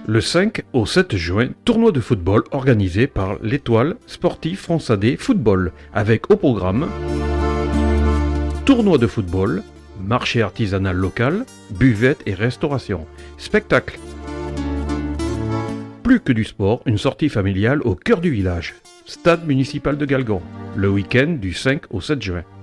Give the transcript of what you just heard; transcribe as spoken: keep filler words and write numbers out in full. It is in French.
Le cinq au sept juin, tournoi de football organisé par l'Étoile Sportive Fonssadé Football, avec au programme tournoi de football, marché artisanal local, buvette et restauration, spectacle. Plus que du sport, une sortie familiale au cœur du village. Stade municipal de Galgon, le week-end du cinq au sept juin.